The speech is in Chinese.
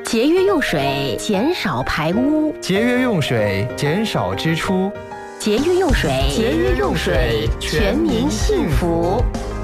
节约用水，减少排污； 节约用水，减少支出； 节约用水，全民幸福。